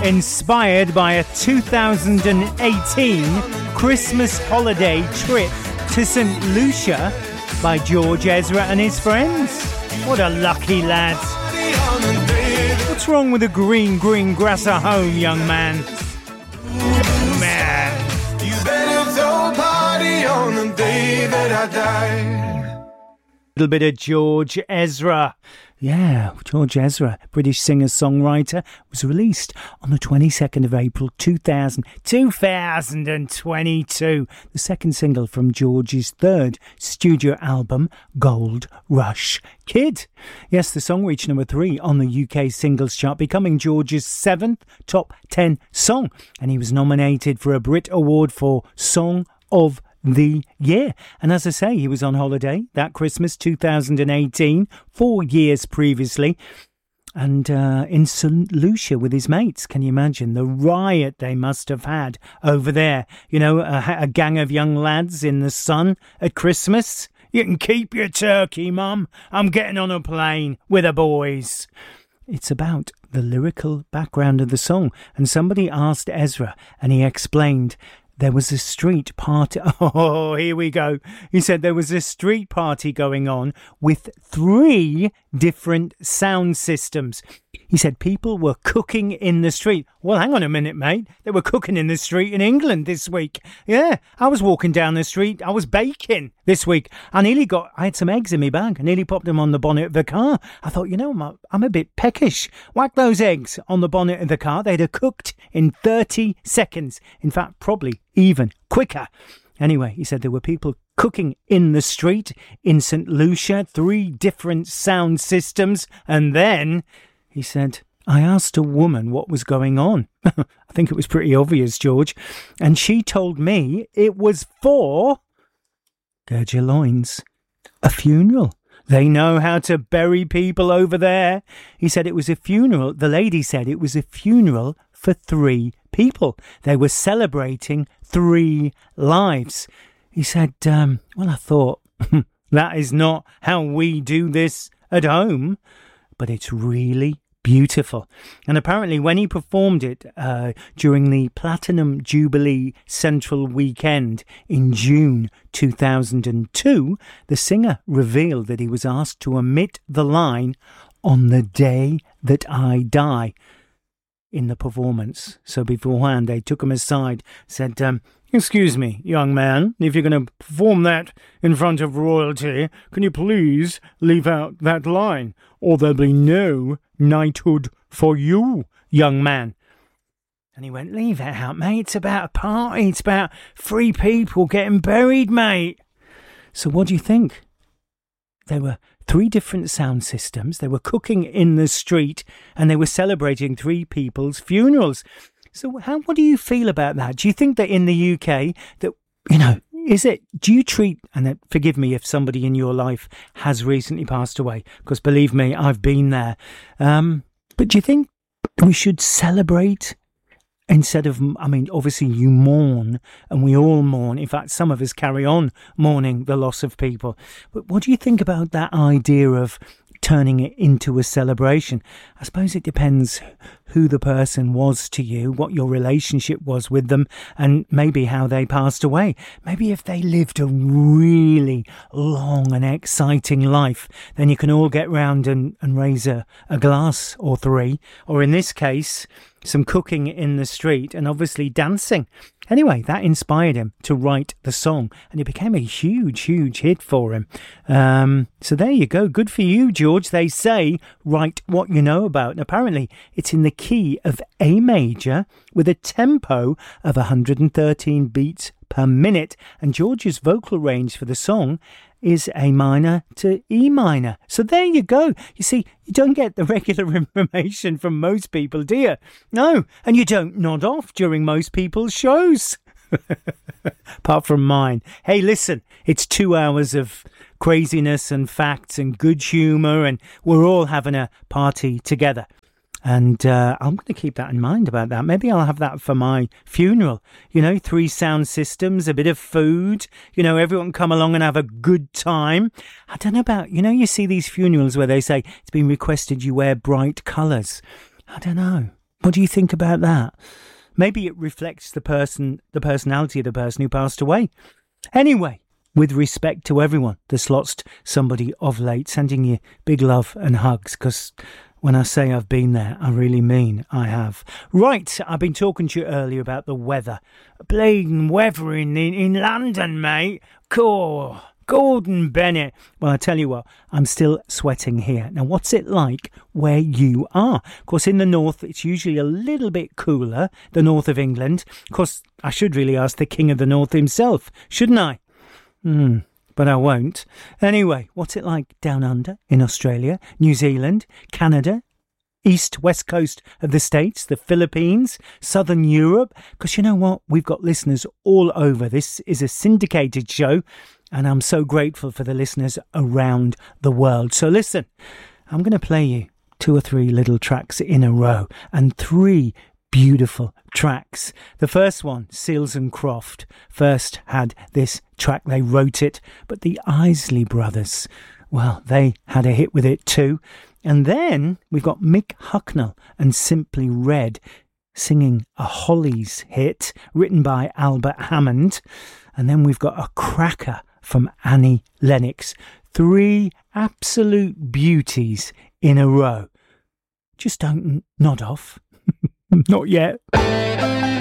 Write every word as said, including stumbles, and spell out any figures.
inspired by a two thousand eighteen Christmas holiday trip to Saint Lucia by George Ezra and his friends. What a lucky lad. What's wrong with a green, green grass at home, young man? Man. You better throw a party on the day that I die. A little bit of George Ezra. Yeah, George Ezra, British singer-songwriter, was released on the twenty-second of April two thousand, two thousand twenty-two, the second single from George's third studio album, Gold Rush Kid. Yes, the song reached number three on the U K singles chart, becoming George's seventh top ten song, and he was nominated for a Brit Award for Song of the Year. And as I say, he was on holiday that Christmas two thousand eighteen, four years previously, and uh, in Saint Lucia with his mates. Can you imagine the riot they must have had over there? You know, a, a gang of young lads in the sun at Christmas. You can keep your turkey, Mum. I'm getting on a plane with the boys. It's about the lyrical background of the song, and somebody asked Ezra, and he explained there was a street party. Oh, here we go. He said there was a street party going on with three different sound systems. He said people were cooking in the street. Well, hang on a minute, mate. They were cooking in the street in England this week. Yeah, I was walking down the street. I was baking this week. I nearly got, I had some eggs in my bag. I nearly popped them on the bonnet of the car. I thought, you know, I'm, I'm a bit peckish. Whack those eggs on the bonnet of the car. They'd have cooked in thirty seconds. In fact, probably even quicker. Anyway, he said there were people cooking in the street in Saint Lucia, three different sound systems, and then he said, I asked a woman what was going on. I think it was pretty obvious, George, and she told me it was for, gird your loins, a funeral. They know how to bury people over there. He said it was a funeral. The lady said it was a funeral for three people. They were celebrating three lives. He said, um, well, I thought, that is not how we do this at home, but it's really beautiful. And apparently when he performed it uh, during the Platinum Jubilee Central Weekend in June two thousand two, the singer revealed that he was asked to omit the line, on the day that I die, in the performance. So beforehand they took him aside, said, um, excuse me, young man, if you're going to perform that in front of royalty, can you please leave out that line, or there'll be no knighthood for you, young man. And he went, leave it out, mate. It's about a party. It's about three people getting buried, mate. So what do you think? There were three different sound systems. They were cooking in the street, and they were celebrating three people's funerals. So how, what do you feel about that? Do you think that in the U K that, you know, is it, do you treat, and that, forgive me if somebody in your life has recently passed away, because believe me, I've been there. Um, but do you think we should celebrate instead of, I mean, obviously you mourn, and we all mourn. In fact, some of us carry on mourning the loss of people. But what do you think about that idea of turning it into a celebration? I suppose it depends who the person was to you, what your relationship was with them, and maybe how they passed away. Maybe if they lived a really long and exciting life, then you can all get round and, and raise a, a glass or three, or in this case, some cooking in the street and obviously dancing. Anyway, that inspired him to write the song, and it became a huge, huge hit for him. Um, so there you go. Good for you, George. They say, write what you know about. And apparently, it's in the key of A major with a tempo of one hundred thirteen beats per minute. And George's vocal range for the song is A minor to E minor. So there you go. You see, you don't get the regular information from most people, do you? No, and you don't nod off during most people's shows. Apart from mine. Hey, listen, it's two hours of craziness and facts and good humour, and we're all having a party together. And uh, I'm going to keep that in mind about that. Maybe I'll have that for my funeral. You know, three sound systems, a bit of food. You know, everyone come along and have a good time. I don't know about, you know, you see these funerals where they say it's been requested you wear bright colours. I don't know. What do you think about that? Maybe it reflects the person, the personality of the person who passed away. Anyway, with respect to everyone that's lost somebody of late, sending you big love and hugs, because when I say I've been there, I really mean I have. Right, I've been talking to you earlier about the weather. Bleeding weather in, in, in London, mate. Cool. Gordon Bennett. Well, I tell you what, I'm still sweating here. Now, what's it like where you are? Of course, in the north, it's usually a little bit cooler, the north of England. Of course, I should really ask the King of the North himself, shouldn't I? Hmm, but I won't. Anyway, what's it like down under in Australia, New Zealand, Canada, east, west coast of the States, the Philippines, southern Europe? Because you know what? We've got listeners all over. This is a syndicated show, and I'm so grateful for the listeners around the world. So listen, I'm going to play you two or three little tracks in a row, and three beautiful tracks. The first one, Seals and Croft, first had this track. They wrote it, but the Isley Brothers, well, they had a hit with it too. And then we've got Mick Hucknall and Simply Red singing a Hollies hit written by Albert Hammond. And then we've got a cracker from Annie Lennox. Three absolute beauties in a row. Just don't nod off. Not yet.